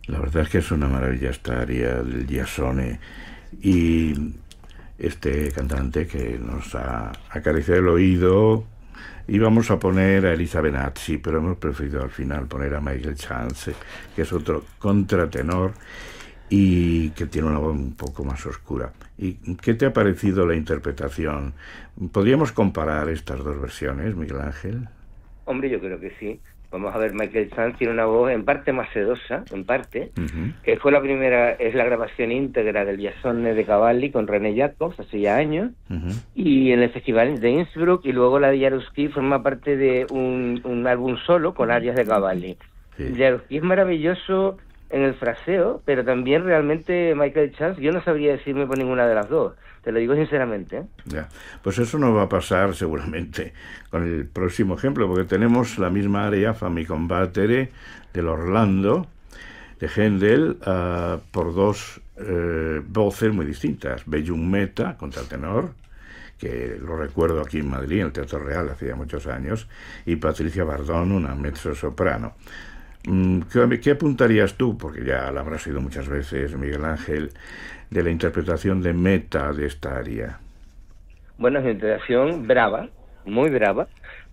La verdad es que es una maravilla esta aria del Giasone y este cantante que nos ha acariciado el oído. Íbamos a poner a Elisa Benazzi, pero hemos preferido al final poner a Michael Chance, que es otro contratenor y que tiene una voz un poco más oscura. ¿Y qué te ha parecido la interpretación? ¿Podríamos comparar estas dos versiones, Miguel Ángel? Hombre, yo creo que sí. Vamos a ver, Michael Chance tiene una voz en parte más sedosa, en parte. Ujú, Fue la primera, es la grabación íntegra del Jazzone de Cavalli con René Jacobs hace ya años. ujú. Y en el festival de Innsbruck, y luego la de Jaruski forma parte de un álbum solo con arias de Cavalli. Sí. Jaruski es maravilloso en el fraseo, pero también realmente Michael Chance, yo no sabría decirme por ninguna de las dos, te lo digo sinceramente, ¿eh? Ya. Pues eso no va a pasar seguramente con el próximo ejemplo, porque tenemos la misma área Fammi combattere del Orlando de Händel por dos voces muy distintas. Bellum Meta, contratenor, que lo recuerdo aquí en Madrid, en el Teatro Real, hacía muchos años, y Patricia Bardón, una mezzo-soprano. ¿Qué apuntarías tú, porque ya la habrás oído muchas veces, Miguel Ángel, de la interpretación de Meta de esta aria? Bueno, es una interacción brava, muy brava,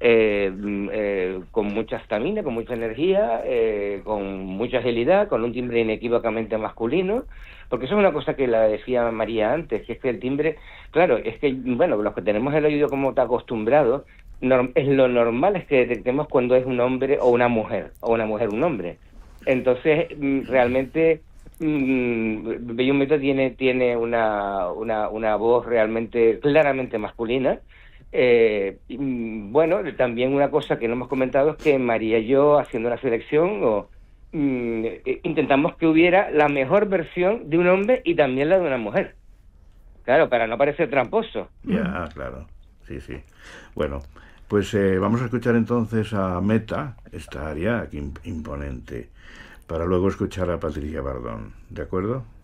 con mucha estamina, con mucha energía, con mucha agilidad, con un timbre inequívocamente masculino, porque eso es una cosa que la decía María antes, que es que el timbre, claro, es que, bueno, los que tenemos el oído como está acostumbrado, es lo normal es que detectemos cuando es un hombre o una mujer un hombre. Entonces, realmente Bellum tiene una voz realmente claramente masculina. Bueno, también una cosa que no hemos comentado es que María y yo, haciendo una selección, intentamos que hubiera la mejor versión de un hombre y también la de una mujer. Claro, para no parecer tramposo. Ya, claro. Sí, sí. Bueno, pues vamos a escuchar entonces a Meta, esta aria aquí imponente, para luego escuchar a Patricia Bardón. ¿De acuerdo?